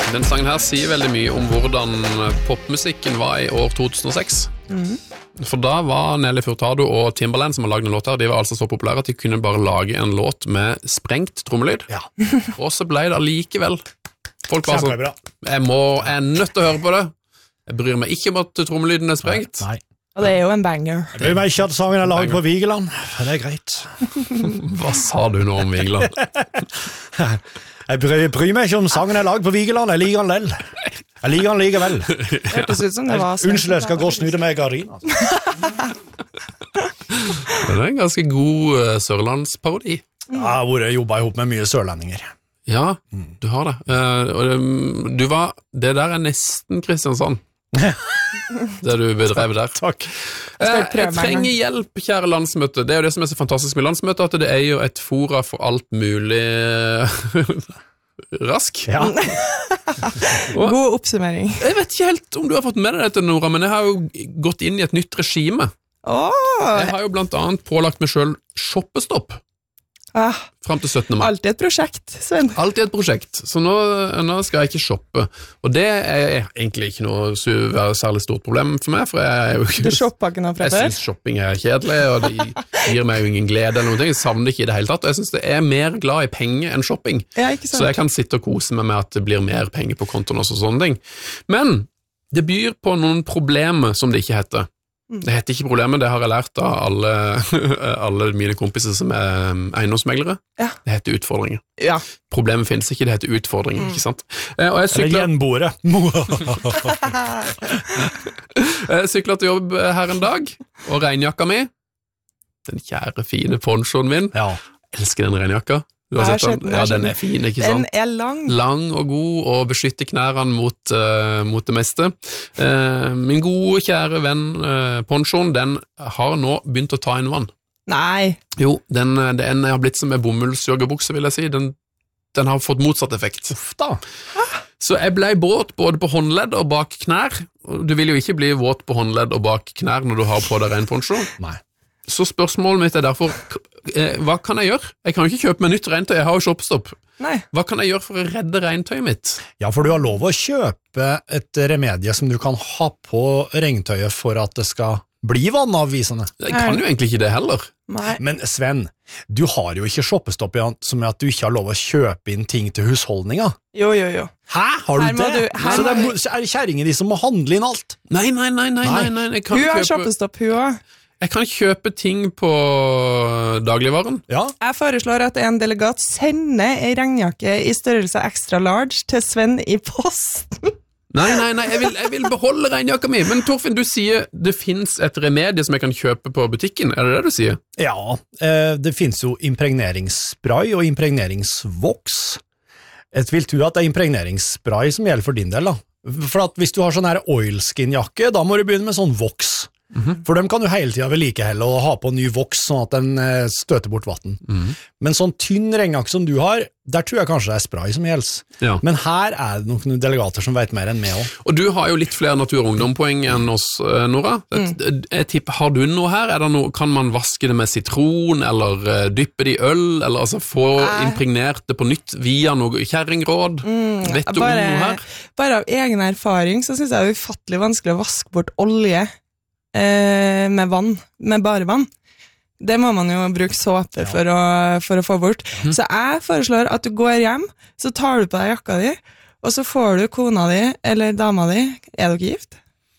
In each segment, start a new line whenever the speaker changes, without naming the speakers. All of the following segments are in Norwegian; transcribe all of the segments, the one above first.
Den sangen her sier veldig mye om hvordan popmusikken var i år 2006. For da var Nelly Furtado og Timbaland som har laget en låt her, de var altså så populære at de kunne bare lage en låt med sprengt trommelyd.
Ja.
Og så ble det allikevel. Folk var sånn,
Kjempebra.
jeg er nødt til å høre på det. Jeg bryr meg ikke om at trommelydene er sprengt.
Nei.
Og det er jo en banger.
Jeg bryr meg ikke at sangen er laget på Vigeland. Det er greit.
Hva sa du nå om Vigeland?
Jeg bryr meg ikke om sangen er laget på Vigeland. Jeg liker den lell. Jeg liker den likevel.
Det hørtes ut som det var
Unnskyld, jeg skal gå og snude meg i gardin.
Det er en ganske god sørlandsparodi.
Jeg har jobbet ihop med mye sørlendinger.
Ja, du har det. Det der er nesten Kristiansand. Det du bedrev der.
Takk.
Jeg trenger hjelp, kjære landsmøte. Det er jo det som er så fantastisk med landsmøte, at det er jo et fora for alt mulig rask.
Ja.
God oppsummering.
Jeg vet ikke helt om du har fått med deg dette, Nora, men jeg har jo gått inn i et nytt regime. Jeg har jo blant annet pålagt meg selv shoppestopp. Frem til 17. mai.
Alltid et prosjekt, Sven.
Alltid et prosjekt, så nå skal jeg ikke shoppe, og det er egentlig ikke noe særlig stort problem for meg, for jeg er jo ikke...
Du shopper ikke noe fra før?
Jeg synes shopping er kjedelig, og det gir meg jo ingen glede eller noen ting, jeg savner det ikke i det hele tatt, og jeg synes det er mer glad i penger enn shopping, så jeg kan sitte og kose meg med at det blir mer penger på kontoen og sånne ting. Men det byr på noen problemer som det ikke heter. Det heter ikke problemet, det har jeg lært av alle mine kompiser som er eiendomsmeglere.
Ja.
Det heter utfordringer.
Ja.
Problemet finnes ikke, det heter utfordringer, ikke sant? Og
Eller gjenboere.
Jeg syklet til jobb her en dag, og regnjakka mi, den kjære fine ponchoen min, jeg elsker den regnjakka. Du har sett den? Ja, den er fin, ikke sant?
Den er lang.
Lang og god, og beskytter knærene mot det meste. Min gode, kjære venn ponchoen, den har nå begynt å ta inn vann.
Nei.
Jo, den har blitt som en bomullsjoggerbukse, vil jeg si. Den har fått motsatt effekt.
Uff da.
Så jeg ble våt både på håndledd og bak knær. Du vil jo ikke bli våt på håndledd og bak knær når du har på deg en poncho.
Nei.
Så spørsmålet mitt er derfor, hva kan jeg gjøre? Jeg kan jo ikke kjøpe meg nytt regntøy, jeg har jo shoppestopp.
Nei.
Hva kan jeg gjøre for å redde regntøyet mitt?
Ja, for du har lov å kjøpe et remedie som du kan ha på regntøyet for at det skal bli vannavvisende.
Jeg kan jo egentlig ikke det heller.
Nei.
Men Sven, du har jo ikke shoppestopp som at du ikke har lov å kjøpe inn ting til husholdninga.
Jo.
Hæ? Har du det? Så det er kjæringen de som må handle inn alt?
Nei.
Hun har shoppestopp, hun også.
Jeg kan kjøpe ting på dagligvaren.
Ja.
Jeg foreslår at en delegat sender en regnjakke i størrelse extra large til Sven i posten.
Nei, jeg vil beholde regnjakka mi. Men Torfinn, du sier det finnes et remedie som jeg kan kjøpe på butikken. Er det du sier?
Ja, det finnes jo impregneringsspray og impregneringsvoks. Jeg vil tro at det er impregneringsspray som gjelder for din del da. For at hvis du har sånn her oilskin-jakke, da må du begynne med sånn voks. For dem kan du hele tiden vedlikeholde og ha på ny voks sånn at den støter bort vatten. Men sånn tynn regnjakke som du har, der tror jeg kanskje det er spray som gjelder.
Ja.
Men her er det noen delegater som vet mer enn meg også.
Og du har jo litt flere natur- og ungdompoeng enn oss, Nora. Jeg tipper, har du noe her? Kan man vaske det med sitron, eller dyppe det i øl, eller altså få impregnert det på nytt via noe kjerringråd? Vet du om noe her?
Bare av egen erfaring så synes jeg det er ufattelig vanskelig å vaske bort olje med vann, med bare vann. Det må man jo bruke såpe for å få bort. Så jeg foreslår at du går hjem, så tar du på deg jakka di, og så får du kona di, eller dama di, er dere gift?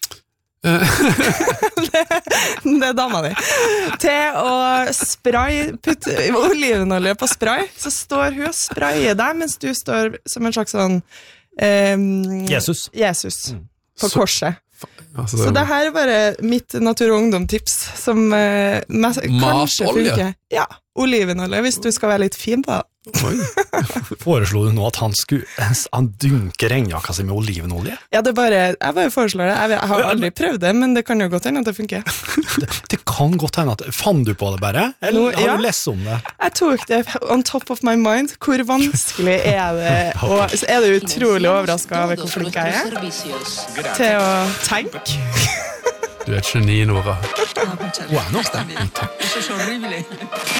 det er dama di. Til å putte olivenolje på spray, så står hun og sprayer deg, mens du står som en slags sånn
Jesus
på korset. Så det her er bare mitt natur- og ungdomtips som kanskje funker. Ja, olivenolje, hvis du skal være litt fin på.
Foreslo du nå at han dunker regnjakka si med olivenolje?
Ja, jeg bare foreslår det. Jeg har aldri prøvd det, men det kan jo godt hende at det funker.
Det kan godt hende at... Fann du på det bare? Eller har du lest om det? Jeg
tok det on top of my mind. Hvor vanskelig er det? Og så er du utrolig overrasket over hvor flink jeg er til å tenke.
Du er et geni, Nora.
Wow, nå. Takk.